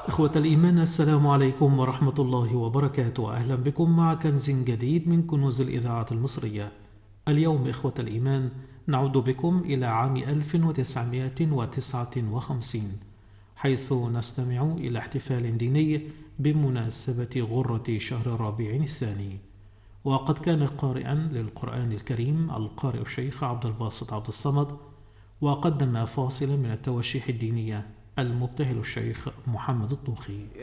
إخوة الإيمان، السلام عليكم ورحمة الله وبركاته. أهلا بكم مع كنز جديد من كنوز الإذاعة المصرية. اليوم إخوة الإيمان نعود بكم إلى عام 1959، حيث نستمع إلى احتفال ديني بمناسبة غرة شهر الربيع الثاني. وقد كان قارئا للقرآن الكريم القارئ الشيخ عبد الباسط عبد الصمد، وقدم فاصلا من التواشيح الدينية المبتهل الشيخ محمد الطوخي.